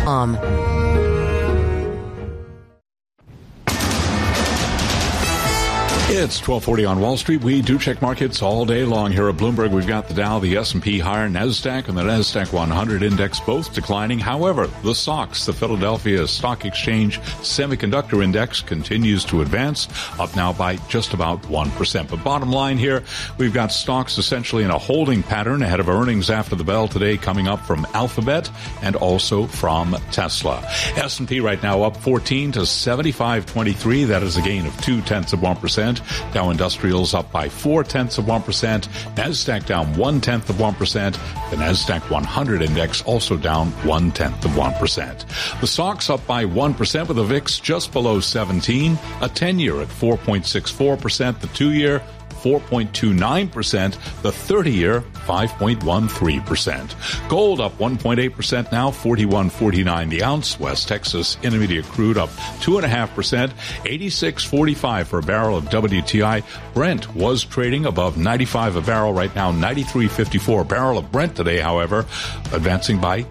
VoiceAmerica.com. It's 1240 on Wall Street. We do check markets all day long here at Bloomberg. We've got the Dow, the S&P higher, NASDAQ, and the NASDAQ 100 index both declining. However, the SOX, the Philadelphia Stock Exchange Semiconductor Index, continues to advance, up now by just about 1%. But bottom line here, we've got stocks essentially in a holding pattern ahead of earnings after the bell today coming up from Alphabet and also from Tesla. S&P right now up 14 to 75.23. That is a gain of 0.2%. Dow Industrials up by 0.4%. NASDAQ down 0.1%. The NASDAQ 100 index also down 0.1%. The SOX up by 1% with the VIX just below 17. A 10-year at 4.64%. The 2-year 4.29%, the 30-year 5.13%. Gold up 1.8% now, $41.49 the ounce. West Texas Intermediate crude up 2.5%, $86.45 for a barrel of WTI. Brent was trading above 95 a barrel, right now 93.54 a barrel of Brent today, however, advancing by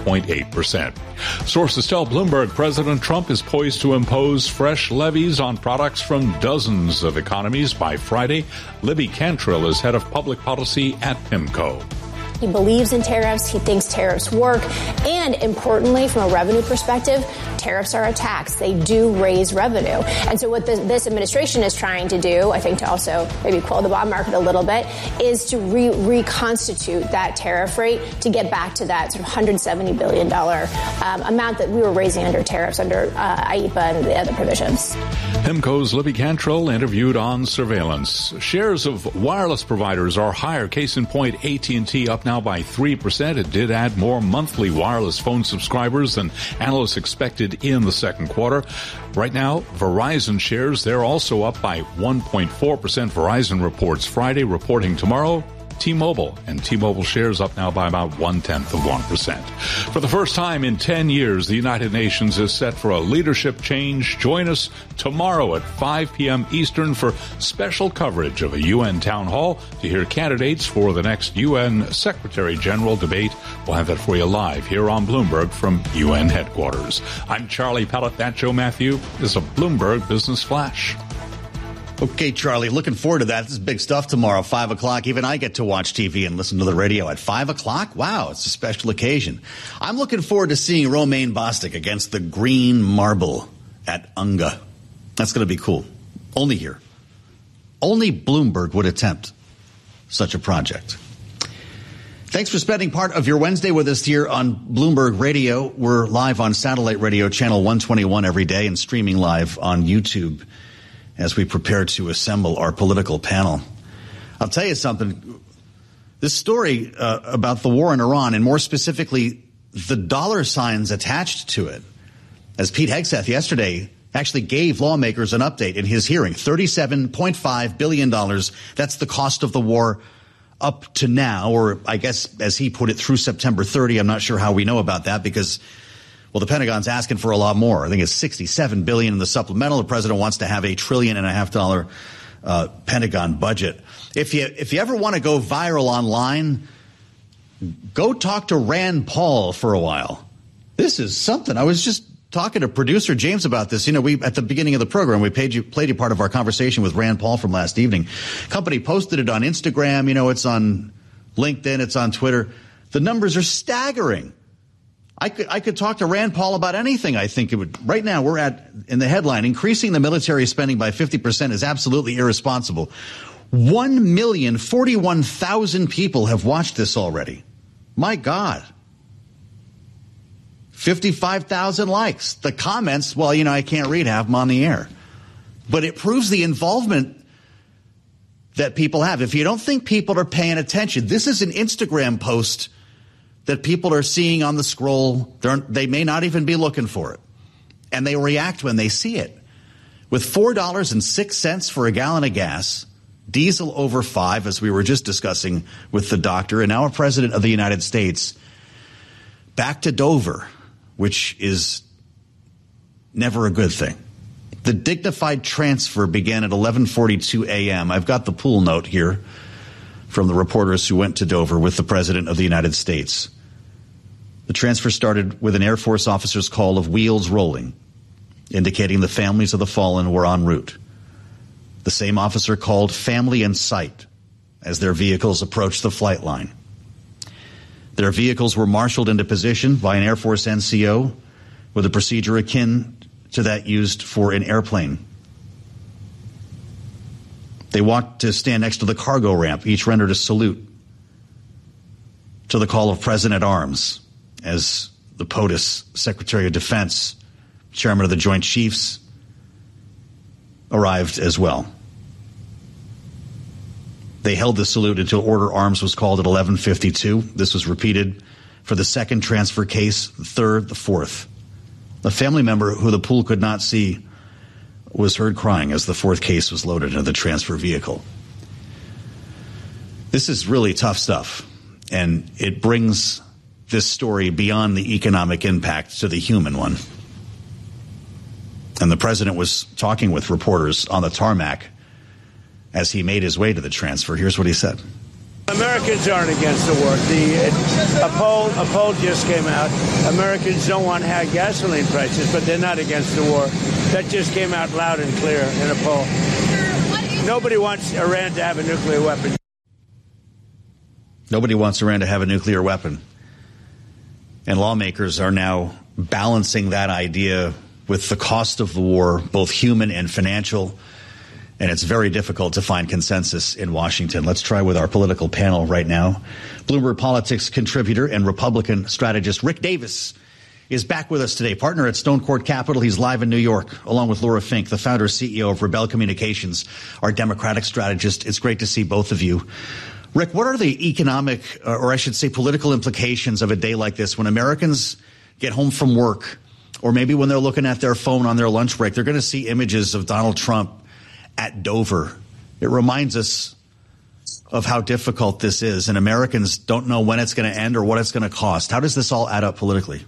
2.8%. Sources tell Bloomberg President Trump is poised to impose fresh levies on products from dozens of economies by Friday. Libby Cantrill is head of public policy at PIMCO. He believes in tariffs. He thinks tariffs work. And importantly, from a revenue perspective, tariffs are a tax. They do raise revenue. And so what this administration is trying to do, I think to also maybe quell the bond market a little bit, is to reconstitute that tariff rate to get back to that sort of $170 billion amount that we were raising under tariffs under IEEPA and the other provisions. PIMCO's Libby Cantrill interviewed on surveillance. Shares of wireless providers are higher. Case in point, AT&T up now by 3%. It did add more monthly wireless phone subscribers than analysts expected in the second quarter. Right now, Verizon shares, they're also up by 1.4%. Verizon reports Friday, reporting tomorrow. T-Mobile, and T-Mobile shares up now by about 0.1%. For the first time in 10 years, the United Nations is set for a leadership change. Join us tomorrow at 5 p.m. Eastern for special coverage of a UN town hall to hear candidates for the next UN Secretary General debate. We'll have that for you live here on Bloomberg from UN headquarters. I'm Charlie Pellet. That Joe Matthew is a Bloomberg Business Flash. Okay, Charlie, looking forward to that. This is big stuff tomorrow, 5 o'clock. Even I get to watch TV and listen to the radio at 5 o'clock. Wow, it's a special occasion. I'm looking forward to seeing Romain Bostic against the Green Marble at Unga. That's going to be cool. Only here. Only Bloomberg would attempt such a project. Thanks for spending part of your Wednesday with us here on Bloomberg Radio. We're live on satellite radio channel 121 every day and streaming live on YouTube as we prepare to assemble our political panel. I'll tell you something. This story about the war in Iran, and more specifically, the dollar signs attached to it, as Pete Hegseth yesterday actually gave lawmakers an update in his hearing, $37.5 billion. That's the cost of the war up to now, or I guess, as he put it, through September 30. I'm not sure how we know about that because, well, the Pentagon's asking for a lot more. I think it's $67 billion in the supplemental. The president wants to have $1.5 trillion Pentagon budget. If you ever want to go viral online, go talk to Rand Paul for a while. This is something. I was just talking to producer James about this. You know, we at the beginning of the program, we played you part of our conversation with Rand Paul from last evening. Company posted it on Instagram. You know, it's on LinkedIn. It's on Twitter. The numbers are staggering. I could talk to Rand Paul about anything. I think it would. Right now, we're in the headline, increasing the military spending by 50% is absolutely irresponsible. 1,041,000 people have watched this already. My God. 55,000 likes. The comments, well, you know, I can't read half them on the air. But it proves the involvement that people have. If you don't think people are paying attention, this is an Instagram post that people are seeing on the scroll. They may not even be looking for it. And they react when they see it. With $4.06 for a gallon of gas, diesel over $5, as we were just discussing with the doctor, and now a president of the United States, back to Dover, which is never a good thing. The dignified transfer began at 11:42 a.m. I've got the pool note here from the reporters who went to Dover with the President of the United States. The transfer started with an Air Force officer's call of wheels rolling, indicating the families of the fallen were en route. The same officer called family in sight as their vehicles approached the flight line. Their vehicles were marshaled into position by an Air Force NCO with a procedure akin to that used for an airplane. They walked to stand next to the cargo ramp. Each rendered a salute to the call of President-at-Arms as the POTUS, Secretary of Defense, Chairman of the Joint Chiefs, arrived as well. They held the salute until order arms was called at 11:52. This was repeated for the second transfer case, the third, the fourth. A family member who the pool could not see was heard crying as the fourth case was loaded into the transfer vehicle. This is really tough stuff, and it brings this story beyond the economic impact to the human one. And the president was talking with reporters on the tarmac as he made his way to the transfer. Here's what he said. Americans aren't against the war. A poll just came out. Americans don't want high gasoline prices, but they're not against the war. That just came out loud and clear in a poll. Nobody wants Iran to have a nuclear weapon. Nobody wants Iran to have a nuclear weapon. And lawmakers are now balancing that idea with the cost of the war, both human and financial. And it's very difficult to find consensus in Washington. Let's try with our political panel right now. Bloomberg Politics contributor and Republican strategist Rick Davis is back with us today. Partner at Stone Court Capital. He's live in New York, along with Laura Fink, the founder and CEO of Rebel Communications, our Democratic strategist. It's great to see both of you. Rick, what are the economic, or I should say political implications of a day like this when Americans get home from work, or maybe when they're looking at their phone on their lunch break, they're going to see images of Donald Trump at Dover? It reminds us of how difficult this is, and Americans don't know when it's going to end or what it's going to cost. How does this all add up politically?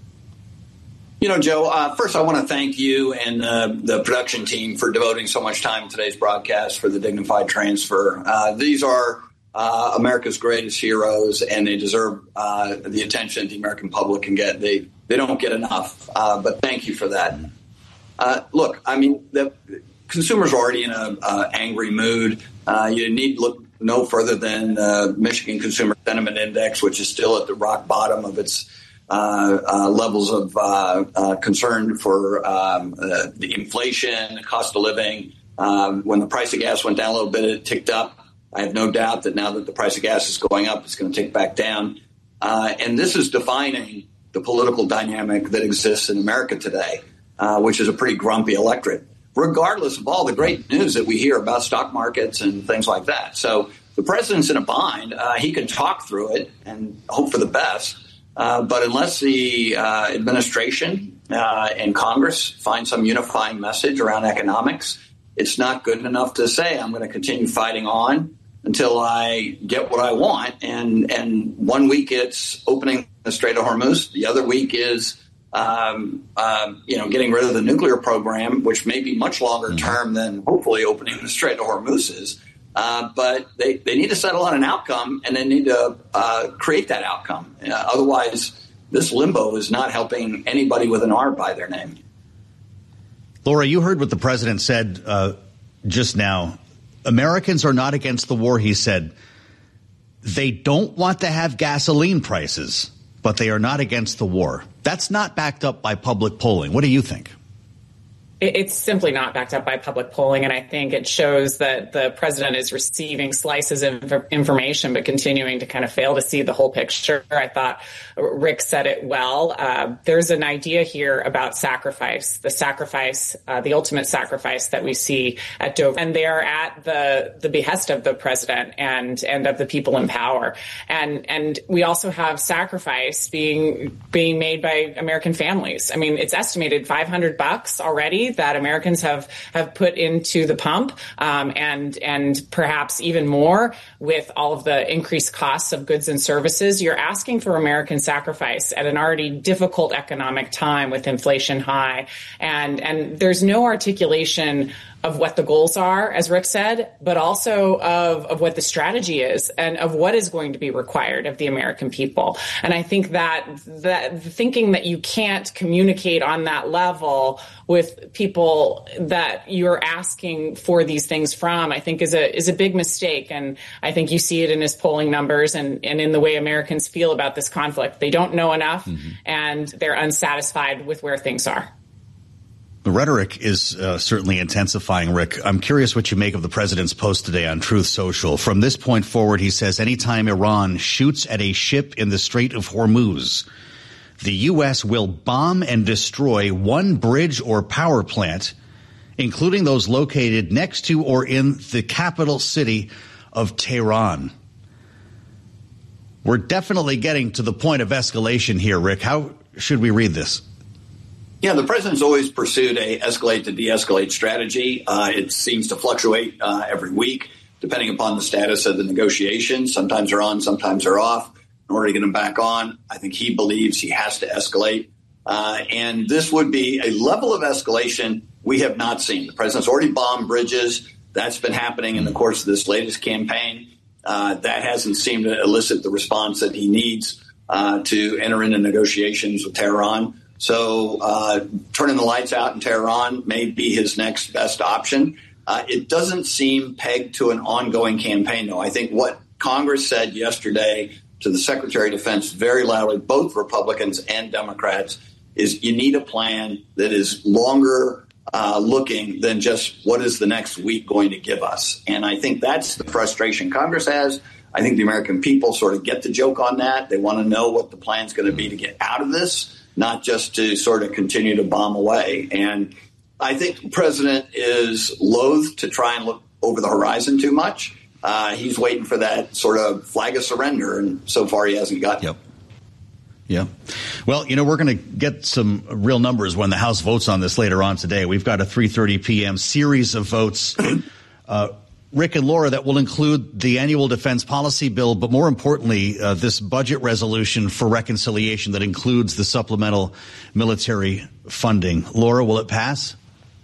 You know, Joe, first I want to thank you and the production team for devoting so much time to today's broadcast for the dignified transfer. These are America's greatest heroes, and they deserve the attention the American public can get. They don't get enough, but thank you for that. Look, I mean, the consumers are already in an angry mood. You need to look no further than the Michigan Consumer Sentiment Index, which is still at the rock bottom of its levels of concern for the inflation, the cost of living. When the price of gas went down a little bit, it ticked up. I have no doubt that now that the price of gas is going up, it's going to tick back down. And this is defining the political dynamic that exists in America today, which is a pretty grumpy electorate, regardless of all the great news that we hear about stock markets and things like that. So the president's in a bind. He can talk through it and hope for the best. But unless the administration and Congress find some unifying message around economics, it's not good enough to say I'm going to continue fighting on until I get what I want. And 1 week it's opening the Strait of Hormuz. The other week is getting rid of the nuclear program, which may be much longer term than hopefully opening the Strait of Hormuz is. But they need to settle on an outcome, and they need to create that outcome. Otherwise, this limbo is not helping anybody with an R by their name. Laura, you heard what the president said just now. Americans are not against the war, he said. They don't want to have gasoline prices, but they are not against the war. That's not backed up by public polling. What do you think? It's simply not backed up by public polling, and I think it shows that the president is receiving slices of information but continuing to kind of fail to see the whole picture. I thought Rick said it well. There's an idea here about sacrifice, the ultimate sacrifice that we see at Dover. And they are at the behest of the president and of the people in power. And we also have sacrifice being made by American families. I mean, it's estimated $500 already that Americans have put into the pump, and perhaps even more with all of the increased costs of goods and services. You're asking for American sacrifice at an already difficult economic time with inflation high, and there's no articulation what the goals are, as Rick said, but also of what the strategy is and of what is going to be required of the American people. And I think that thinking that you can't communicate on that level with people that you're asking for these things from, I think is a big mistake. And I think you see it in his polling numbers and in the way Americans feel about this conflict. They don't know enough, and they're unsatisfied with where things are. The rhetoric is certainly intensifying, Rick. I'm curious what you make of the president's post today on Truth Social. From this point forward, he says, anytime Iran shoots at a ship in the Strait of Hormuz, the U.S. will bomb and destroy one bridge or power plant, including those located next to or in the capital city of Tehran. We're definitely getting to the point of escalation here, Rick. How should we read this? Yeah, the president's always pursued a escalate to de-escalate strategy. It seems to fluctuate every week, depending upon the status of the negotiations. Sometimes they're on, sometimes they're off. In order to get them back on, I think he believes he has to escalate. And this would be a level of escalation we have not seen. The president's already bombed bridges. That's been happening in the course of this latest campaign. That hasn't seemed to elicit the response that he needs to enter into negotiations with Tehran. So turning the lights out in Tehran may be his next best option. It doesn't seem pegged to an ongoing campaign, though. I think what Congress said yesterday to the Secretary of Defense very loudly, both Republicans and Democrats, is you need a plan that is longer looking than just what is the next week going to give us. And I think that's the frustration Congress has. I think the American people sort of get the joke on that. They want to know what the plan's going to be to get out of this, not just to sort of continue to bomb away. And I think the president is loath to try and look over the horizon too much. He's waiting for that sort of flag of surrender, and so far he hasn't gotten it. Yeah. Well, we're going to get some real numbers when the House votes on this later on today. We've got a 3:30 p.m. series of votes, Rick and Laura, that will include the annual defense policy bill, but more importantly, this budget resolution for reconciliation that includes the supplemental military funding. Laura, will it pass?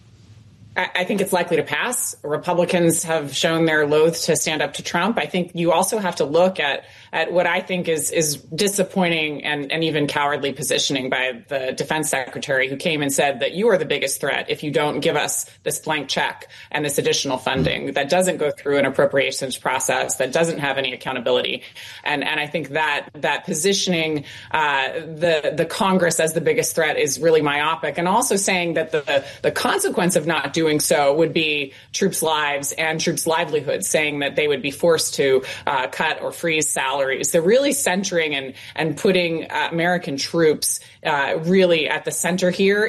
I think it's likely to pass. Republicans have shown their loath to stand up to Trump. I think you also have to look at what I think is disappointing and even cowardly positioning by the defense secretary, who came and said that you are the biggest threat if you don't give us this blank check and this additional funding that doesn't go through an appropriations process, that doesn't have any accountability. And I think that positioning the Congress as the biggest threat is really myopic, and also saying that the consequence of not doing so would be troops' lives and troops' livelihoods, saying that they would be forced to cut or freeze salaries. They're really centering and putting American troops really at the center here